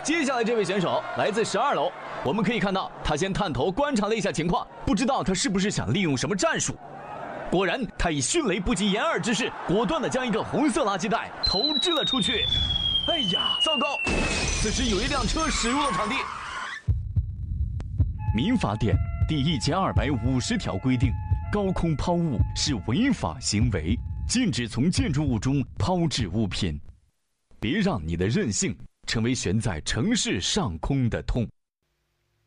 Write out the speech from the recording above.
接下来这位选手来自12楼，我们可以看到他先探头观察了一下情况，不知道他是不是想利用什么战术。果然，他以迅雷不及掩耳之势，果断地将一个红色垃圾袋投掷了出去。哎呀，糟糕！此时有一辆车驶入了场地。民法典第1250条规定，高空抛物是违法行为，禁止从建筑物中抛掷物品。别让你的任性成为悬在城市上空的痛。